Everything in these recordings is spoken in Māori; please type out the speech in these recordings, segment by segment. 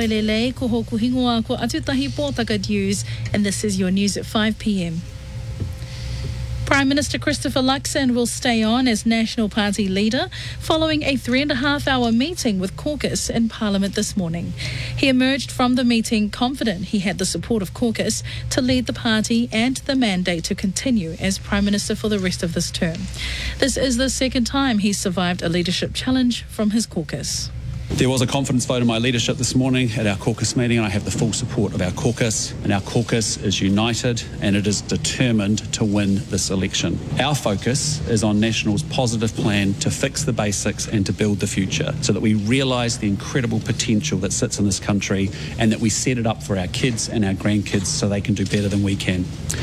Lelei, ko hoku hingoa, ko atutahi pōtaka news, and this is your news at 5 p.m. Prime Minister Christopher Luxon will stay on as National Party leader following a 3.5-hour meeting with caucus in Parliament this morning. He emerged from the meeting confident he had the support of caucus to lead the party and the mandate to continue as Prime Minister for the rest of this term. This is the second time he's survived a leadership challenge from his caucus. There was a confidence vote in my leadership this morning at our caucus meeting, and I have the full support of our caucus. And our caucus is united and it is determined to win this election. Our focus is on National's positive plan to fix the basics and to build the future so that we realise the incredible potential that sits in this country and that we set it up for our kids and our grandkids so they can do better than we can.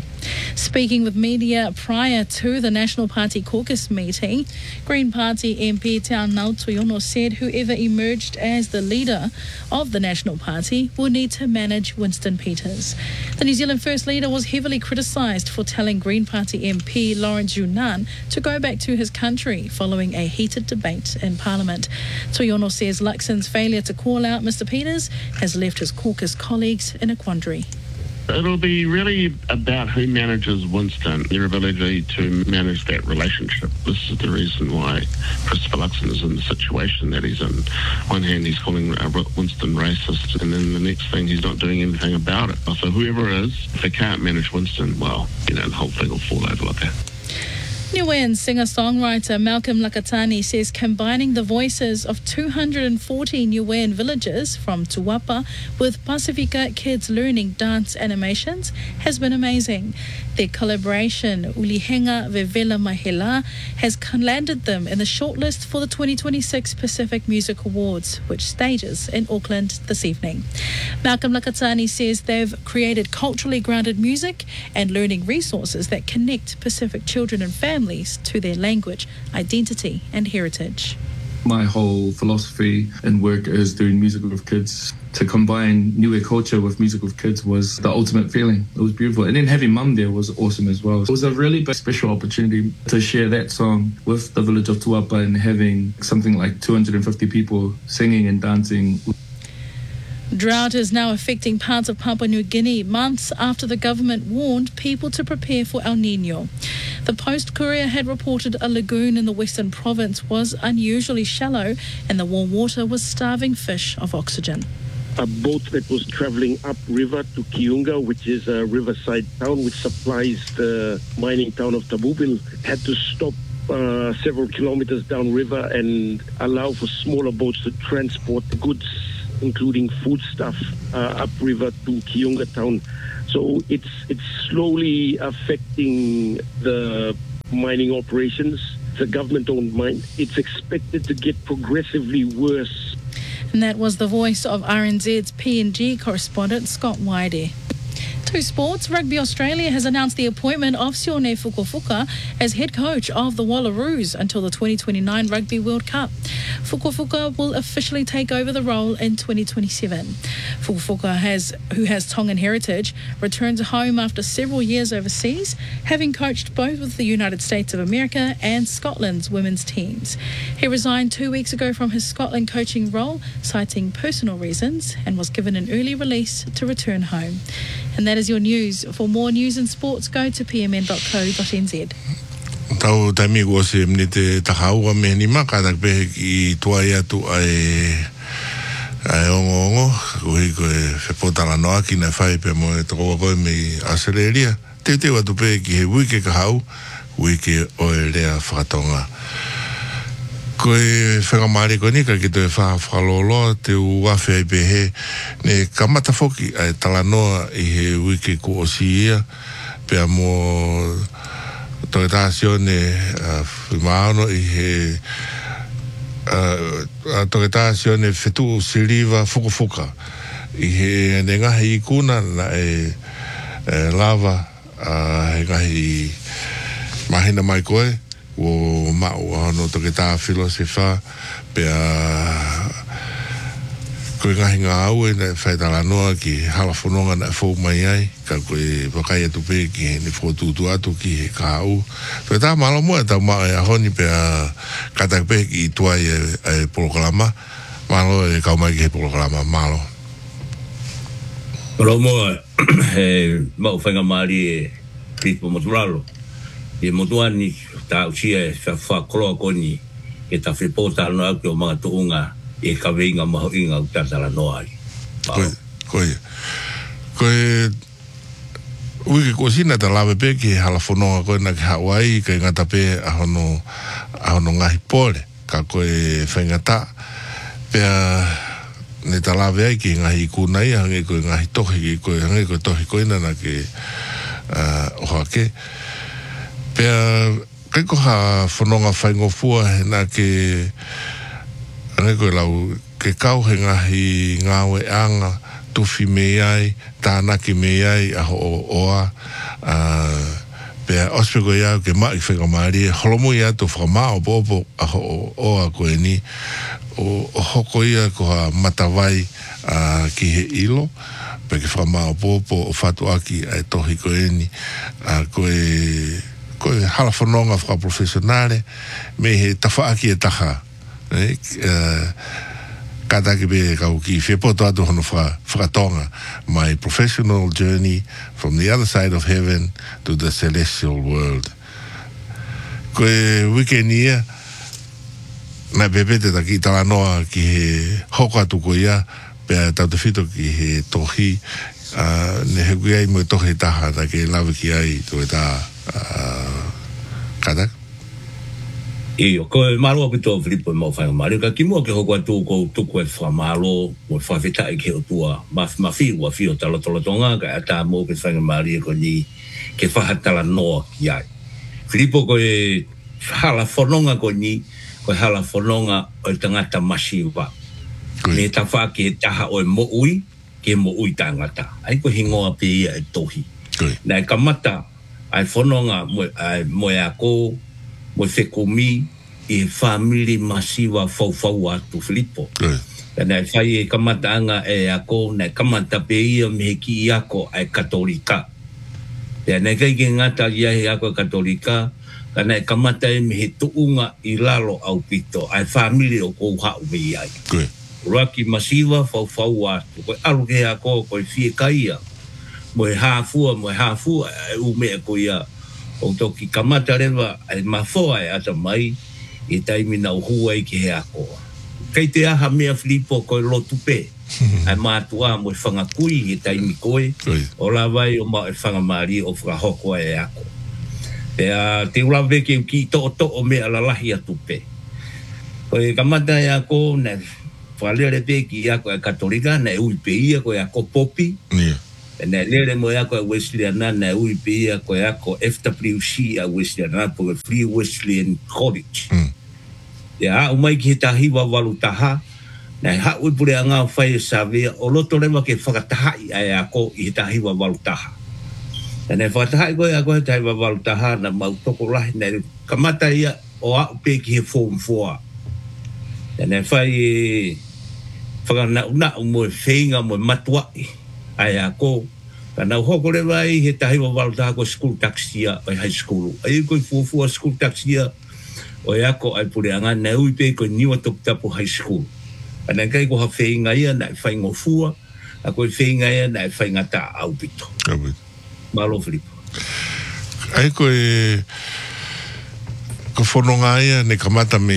Speaking with media prior to the National Party caucus meeting, Green Party MP Te Anau Toyono said whoever emerged as the leader of the National Party will need to manage Winston Peters. The New Zealand First Leader was heavily criticised for telling Green Party MP Lawrence Yunnan to go back to his country following a heated debate in Parliament. Toyono says Luxon's failure to call out Mr Peters has left his caucus colleagues in a quandary. It'll be really about who manages Winston, their ability to manage that relationship. This is the reason why Christopher Luxon is in the situation that he's in. One hand, he's calling Winston racist, and then the next thing, he's not doing anything about it. So whoever it is, if they can't manage Winston, well, the whole thing will fall over like that. Niuean singer-songwriter Malcolm Lakatani says combining the voices of 240 Niuean villagers from Tuapa with Pasifika kids learning dance animations has been amazing. Their collaboration, Ulihenga Vevela Mahela, has landed them in the shortlist for the 2026 Pacific Music Awards, which stages in Auckland this evening. Malcolm Lakatani says they've created culturally grounded music and learning resources that connect Pacific children and families to their language, identity and heritage. My whole philosophy and work is doing music with kids. To combine Niue culture with music with kids was the ultimate feeling. It was beautiful. And then having Mum there was awesome as well. It was a really big, special opportunity to share that song with the village of Tuapa and having something like 250 people singing and dancing. Drought is now affecting parts of Papua New Guinea months after the government warned people to prepare for El Niño. The Post-Courier had reported a lagoon in the western province was unusually shallow and the warm water was starving fish of oxygen. A boat that was travelling upriver to Kiunga, which is a riverside town which supplies the mining town of Tabubil, had to stop several kilometres downriver and allow for smaller boats to transport goods, including foodstuff, upriver to Kiunga town. So it's slowly affecting the mining operations. The government-owned mine. It's expected to get progressively worse. And that was the voice of RNZ's PNG correspondent Scott Waide. To sports, Rugby Australia has announced the appointment of Sione Fukufuka as head coach of the Wallaroos until the 2029 Rugby World Cup. Fukufuka will officially take over the role in 2027. Fukufuka, who has Tongan heritage, returns home after several years overseas, having coached both with the United States of America and Scotland's women's teams. He resigned 2 weeks ago from his Scotland coaching role, citing personal reasons, and was given an early release to return home. And that is your news. For more news and sports, go to pmn.co.nz. Tau taimi ko se mni te takaua me ni maka tak pe ki tuai atu ai ongo ui ko se potala noa ki na fai pe mo e toko ko me Australia te watu pe ki he ui ke kahau ui ke oe lea whakatonga ko e whakamari ko nika ki te whakalolo te uafe ai pe he ne kamata foki ai talanoa i he ui ke ko osia pe mo Togetasione Fumano i he Togetasione Fetu Siliva Fukufuka i he nengahi i kuna na lava he ngahi mahina mai koe o mao ano togeta filosofa pe koe ngahi ngā au e na whaitala noa ki halafononga na fōu mai ai ka koe wakai atu pe ki he ni whotutu atu ki he ka au koe tā malo mua tau maa e ahoni pe a katak pe ki tuai e polokalama malo e kaumai ki he polokalama malo Kalau mo mau whainga maari Filipo Moturalo. I motuan ni ta usia fa kolo koni e ta Filipo ta no au o mga tuunga e ka veinga maho inga u tatala no ai. Koe uike kosina ta lawe pe ki hala whanonga koe na ki Hawaii ka ingata pe ahono ngahi pole ka koe whaingata pea ne ta lawe ai ki ngahi kunai hange koe ngahi tohi ki koe hange koe tohi koe na ke ohake pea kai koha whanonga whaingofua na ke hange koe lau ke kau he ngahi ngawe anga tufi me ai, tānaki me ai, aho oa, pea ospe koe iau ke mai whenga maari, holomu ia to whakamao popo, aho oa koe ni, o hoko ia koha matawai ki he ilo, pe ke whakamao popo, o whatu aki ai tohi koe ni, koe hala whanonga whakaprofessionale, me he tawhaaki e taha, Kataki be kau ki whepoto atu hono whakatonga. My professional journey from the other side of heaven to the celestial world. Koe weekend ia, na pepete ta ki tala noa ki he hoko atu ko ia, pea tau te whito ki he tohi, ne he kui ai mo tohi taha ta ke lawe ki ai to e ta kataki. Iyo, koe maro ki tō Filipo mau whainga maari, ka ki mua ke hoko atu ko tuku e whamaro, mo whawhetai ke o tua, mawhi ua whio talotonga, ka ata mō ke whainga maari ko ni ke whahatala noa ki ai. Filipo koe hala whanonga ko ni, koe hala whanonga o tangata masiwa. Me ta wha ke taha o e mo ui, ke mo ui tangata. Ai ko hingoa pe ia e tohi. Nai kamata, ai whanonga mo e ako, mo whekomi e family masiwa fau atu Filipo. Nai whai e kamata anga e ako, nai kamata pe ia me ki ako ai katolika. Nai kai ke ngata ia he ako katolika, ka nai kamata e me he tuunga i lalo au pito, ai family o kou hau me iai. Raki masiwa fau atu, koe alu ke ako, koe fie kaia, mo he hāfua, e ume e ko ia, o toki kamata rewa ai mafoa e ata mai i taimi na uhua i ki he akoa. Kei te aha mea Filipo koe lotu pe, ai mātua mo e whangakui i taimi koe, o la vai o ma e whangamari o whakahoko e ako. Pea te ulawe ke ki to o mea lalahi atu pe. Koe kamata e ako, ne whalere pe ki ako e katolika, ne ui pe ia koe ako popi, na lere mo yako a Wesleyan na ui pe ko yako FWC a Wesleyan po Free Wesleyan College. Ya umai ki tahiwa walutaha na ha ui pure anga fai save o loto lema ke whakataha ai ako I tahiwa walutaha. Na whakataha ko yako tahiwa walutaha na mautoko lahi na kamata ia o a pe ki form 4. Na fai whakana una mo feinga mo matuai ai ako kana hoko le vai he tahiwa walutaha ko school taxia ai high school ai ko fufu school taxia o yako ai pure anga na ui pe ko niwa toktapo high school ana kai ko ha feinga ia na faingo fua a ko feinga ia na fainga ta au pito malo Filipo ai ko whanonga ia ne kamata me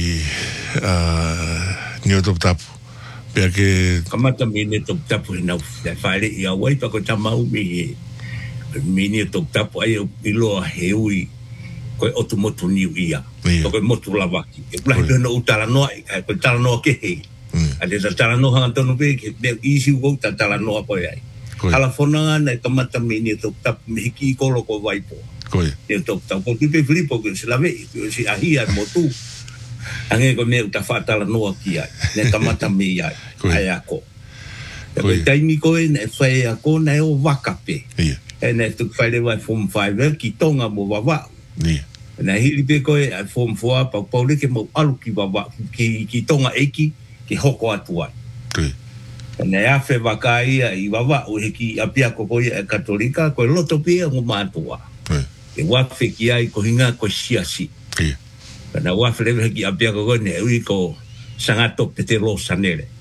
niwa toktapo que kamata mine tok tapu na fare ia wai pa ko tamau mi mine tok tapu ai ilo heui ko otomoto ni ia ko motu lavaki e plai no utala no ko tala no ke he ade tala no hanga tonu be ke isi go tala no ko ai ala fona na kamata mine tok tapu mi ki ko lo ko vai po ko e tok tapu ki pe Filipo que se lave si ahia motu ange ko me uta fatala no ki ai ne kamata me ai ai ako e taimi ko e fai ako na o wakape e ne tu fai le vai form 5 ki tonga mo wawa na hili pe ko e form 4 pa paule ke mo alu ki wawa ki tonga eki ki hoko atu ai na ya fe wakai I wawa o heki apia ko ko e katolika ko loto pe mo matua e wafe ki ai ko hinga ko siasi na wafle ki apia ko ne ui ko sangato te lo sanere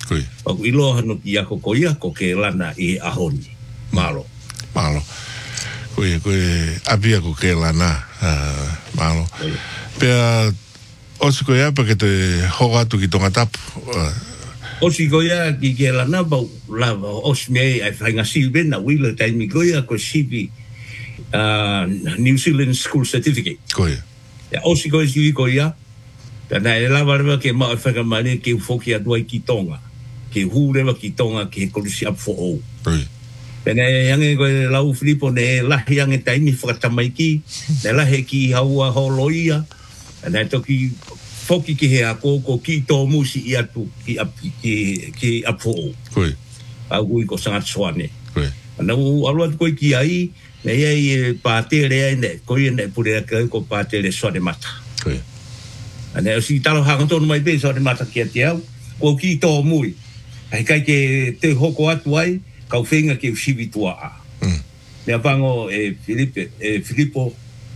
Koi. O ilo hanu ki ako ko ia ko ke lana I ahoni. Malo. Malo. Koi apia ko ke lana. Malo. Pea osi ko ia pa ke te hoga tu ki tonga tapu. Osi ko ia ki ke lana ba lava osi me ai whainga silvena wila taimi ko ia ko sipi New Zealand School Certificate. Koi. Ya osi ko si ko ia. Tana e lava rewa ke maa whakamane ke ufoki atua I ki tonga. Ke hu rewa ki tonga ke kolisi ap fo o. Koi. Tana e yange ko e lau Filipo ne lahi yange taimi whakatamaiki. Ne lahi ki haua holoia. Tana e toki foki ki he ako ko ki tō musi I atu ki ap fo o. Koi. A ui ko sangat soane. Koi. Ana u alua koe ki ai. Ne iai pātere ai ne. Koe ne pure ake ko pātere soane mata. Koi. Ane o si talo hangantonu mai pe soane mata ki ati au. Ko ki tō mui. Ai kai ke te hoko atu ai. Kau whenga ke usiwi tua a. Nea pango Filipo.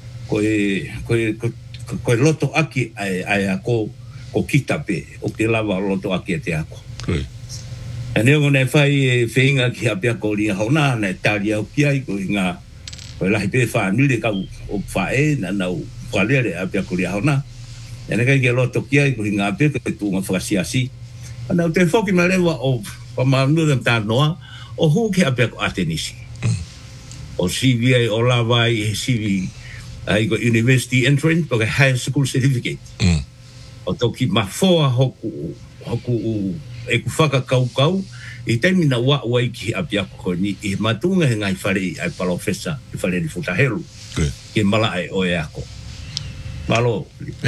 Koe loto aki ai ako. Ko kita pe. O ke lava loto aki ate ako. Koi. Ane o ne whai whenga ki apia ko ria hauna. Ne tari au ki ai ko inga. Koe lahi pe whanure kau o whae. Na nau whalere apia ko ria hauna. Ane kai ke loto ki ai ko inga apia ko tu ngā whakasiasi. Ana o te whoki ma lewa o pamaunura mta noa. O hu ke apia ko atenisi. O CV ai o lava ai he CV. Ai ko University Entrance ko ke High School Certificate. O toki mafoa hoku e ku whakakau. I taimi na wai ki apia ko ni. I matunga he ngai whare ai palofesa. I whare ni Futahelu. Ke mala ai oe ako. Malo.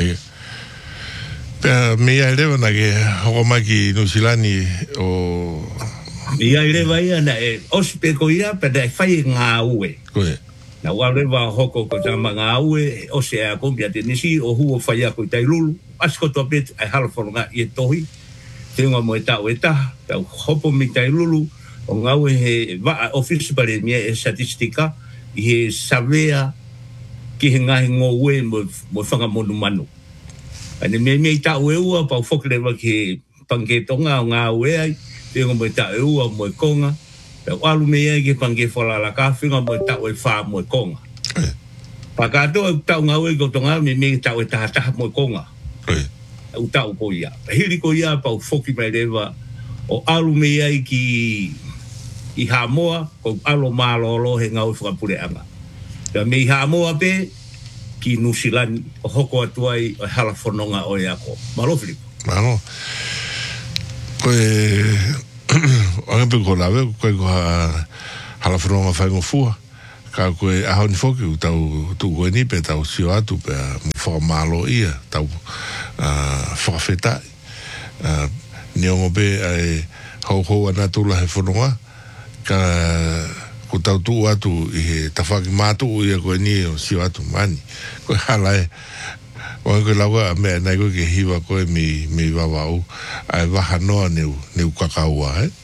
Pea mea elewa na ke hoko mai ki Nusilani o... Mea elewa ia na e osipe ko ia pe da whai ngā ue. Koe. Na warewa hoko ko tama ngā ue ose a kompia te nisi o huo whai ako I tailulu. Asko to pet ai halaforo ngā I e tohi. Te unga mo e tau e taha. Tau hopo mi tailulu o ngā ue he waa office pare mea e statistika I he savea ki he ngahi ngō ue mo whangamonu manu. Ane me tau e ua pau whokrewa ki pangetonga o ngā ue ai. Te unga mo e tau e ua mo e konga. Tau alu me ai ki pange whalala ka whinga mo e tau e wha mo e konga. Pakatoa tau ngā ue kotonga me tau e taha mo e konga. U tau ko ia. Hiri ko ia pau whoki mai rewa o alu me ai ki Hamoa ko alo malolo he ngā ue whakapureanga. Tau me Hamoa pe ki Nusilani o hoko atuai o halafononga o e ako. Malo, Filipo. Malo. Koe... Oanga pe ko lawe, koe ko halafononga whaingo fua. Ka koe ahau ni whoki u tau tu koe ni pe tau sio atu pe whakamalo ia. Tau whakawhetai. Niongo pe ai hau ana tula he whanonga. Ka... Ko tau tu atu I he tawhaki mātu ia koe ni o sio atu mani. Koe halai. Koe koe laua mea nai koe ke hiwa koe mi wawau. Ai waha noa neu kakaua, he?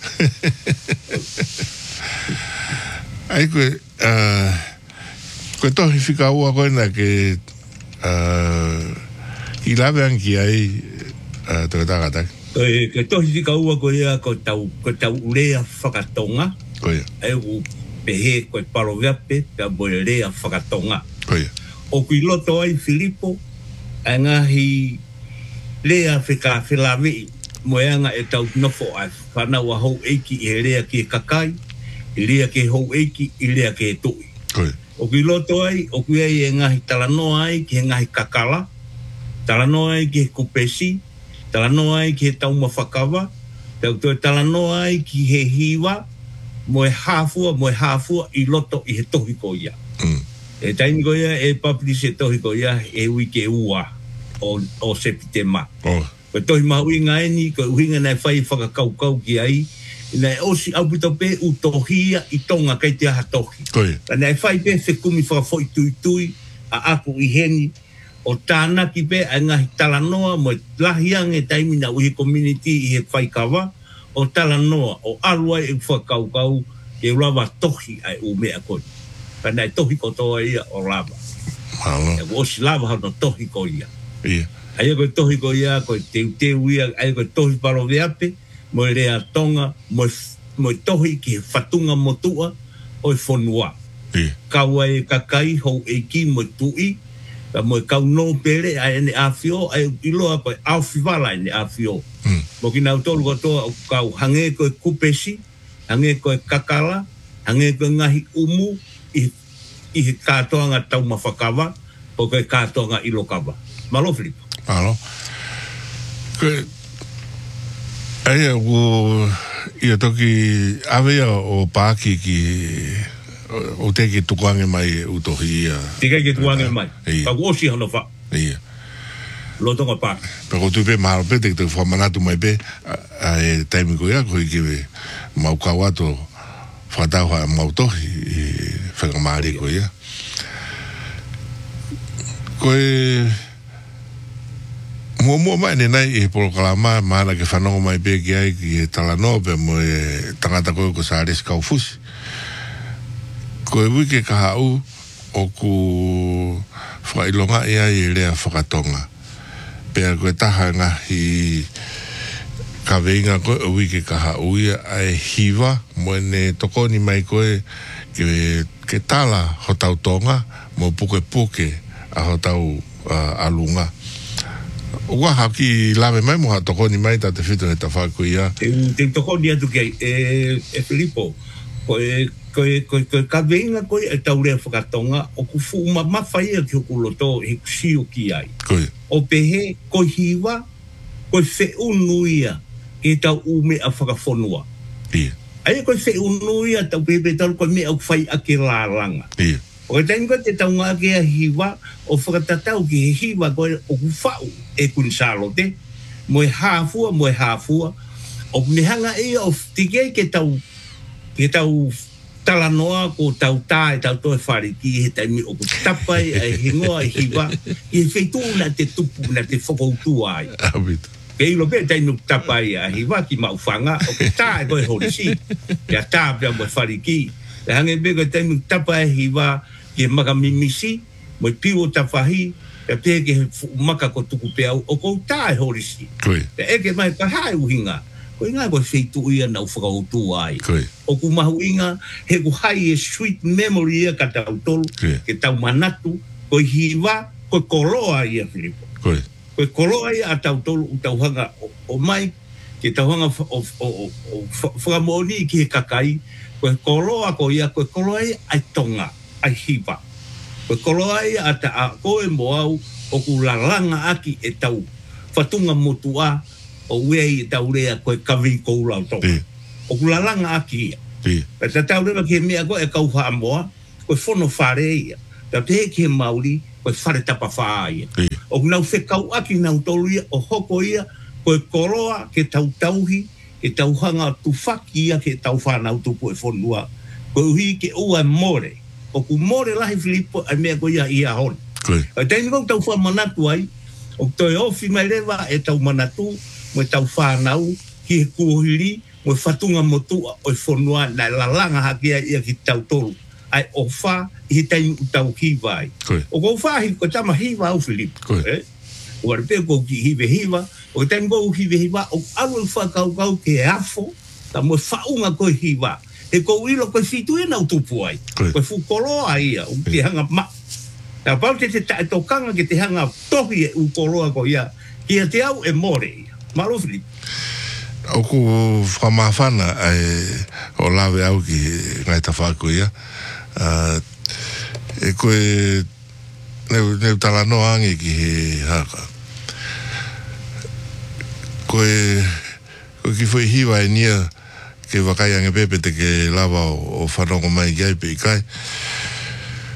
Ai koe... Koe tohi whika ua koe na ke... I lawe anki ai... Toke takataki. Koe tohi whika ua koe ia ko tau urea whakatonga. Koe. Ai u pehe koe paroveape pia moe rea whakatonga. Koe. O kui loto ai Filipo, ai ngahi rea whilawe moe anga e tau nofo ai whanau a hou eiki I he rea ki e kakai, I rea ki e hou eiki, I rea ki e tui. Koe. O kui loto ai, o kui ai e ngahi talanoa ai ki he ngahi kakala, talanoa ai ki he kupesi, talanoa ai ki he tauma whakawa, tau toi talanoa ai ki he hiwa, moe hāfua I loto I he tohi ko ia. E taimi ko ia e papilise tohi ko ia e ui ke ua o sepitema. Ko tohi mahui ngā eni, ko uhinga nei whai whakakaukau ki ai, nei osi au pito pe u tohia I tonga kei te aha tohi. Nei whai pe whekumi whakafoi tui a aku I heni, o tānaki pe a ngahi talanoa mo lahiange taimi na uhi community I he whai kawa, o talanoa, o alua e whakaukau, ke ulawa tohi ai u mea koi. Panai tohi ko toa ia o lava. E osi lava hano tohi ko ia. Ai koe tohi ko ia, koe teu ia, ai koe tohi palo veape, mo rea tonga, mo tohi ki fatunga motua o fonua. Kawai kakai ho e ki mo tui, mo kau no pere a ene afio, a iloa koe awhiwala ene afio. Mo ki nau tolu katoa kau hange koe kupesi, hange koe kakala, hange koe ngahi umu, i katoanga tau mawhakawa, o koe katoanga ilokawa. Malo, Filipo. Malo. Koe, aia ia toki awea o pāki ki o te ki tukuange mai utohi ia. Tika ki tukuange mai. Ka wosi hano wha. Ia. Lotonga pāki. Peko tu pe mahalo pe te whamanatu mai pe e taimi ko ia koe ki mau kawato whatau ha mautohi i whakamari ko ia. Koe mua mai nei e polo kalama mana ke whanongo mai pe ki ai ki e talanoa pe mo e tangata koe ko sa ares kaufusi. Koe wike ka hau o ku whailonga ia i rea whakatonga. Pea koe taha ngahi ka veinga koe o wike ka hau ia ai hiwa mo ne tokoni mai koe ke tala ho tau tonga mo puke a ho tau alunga. Ua haki lawe mai mo ha tokoni mai ta te whitu he ta whaku ia. Te tokoni atu kei Filipo, koe ka veinga koe e tau rea whakatonga o ku fuuma mawhai a ki o kuloto he kusio ki ai. Koe. O pehe koe hiwa, koe whiunu ia ke tau ume a whakafonua. Ia. Ai koe whiunu ia tau pehe tau koe mea au whai a ke lāranga. Ia. O e tainga te tau ngā ke a hiwa, o whakatatau ki he hiwa koe o ku whau e kunsalo te. Mo e hāfua, o nehanga ia o tikei ke tau talanoa ko tau tā e tau toe whariki he taimi o ku tapai e hingoa e hiwa, i he wheitu na te tupu na te whakoutu ai. Ke ilo pe taimi o ku tapai a hiwa ki mau whanga, o ku tā e koe horisi, kia tā pia mo e whariki. E hange pe koe taimi o ku tapai a hiwa, ki he makamimisi, mo e piu o tawhahi, e pe ke maka ko tuku pe au, o kou tā e horisi. E eke mai ka hae uhinga, koe ngā koe wheitu ia nau whakautu ai. O ku mahu inga, he ku hai e sweet memory ia ka tau tolu, ke tau manatu, koe hiwa, koe koloa ia, Filipo. Koe koloa ia a tau tolu, tau hanga o mai, ke tau hanga o whakamoni ki he kakai, koe koloa ko ia, koe koloa ia ai tonga, ai hiwa. Koe koloa ia a ta a koe mo au, o ku lalanga aki e tau whatunga motua, o wei tau rea koe kawi koulau tō. O kulalanga aki ia. E ta tau rea ke mea koe e kau wha moa, koe whono whare ia. Ta te ke mauri, koe whare tapa wha ia. O nau whekau aki nau tolu ia, o hoko ia, koe koroa ke tau tauhi, ke tau hanga tu whaki ia, ke tau whanau tupu e whonua. Koe uhi ke ua more. O ku more lahi Filipo, a mea koe ia ia hon. E teini kong tau wha manatu ai, o toi ofi mai rewa e tau manatu, mo tau whanau, ki he kuohiri, mo whatunga motua o whonua, na lalanga hakia ia ki tau tolu. Ai o wha, i he taimi u tau hiwai. O kou wha, ko tama hiwa au Filipe. O arpe kou ki hiwe hiwa, o taimi kou hiwe hiwa, o alu wha kau ke afo, ta mo whaunga koe hiwa. E kou ilo koe fitu e nau tupu ai. Koe fukoloa ia, o te hanga ma. Ta pau te tae tokanga ke te hanga tohi e u koloa ko ia, ki a te au e more ia. Malo, Filipe. O ku whamawhana o lawe au ki ngai ta whako ia. E koe neu talano angi ki he haka. Koe ki whai hiwa e nia ke wakai ange pepe te ke lawa o whanongo mai ki ai pe i kai.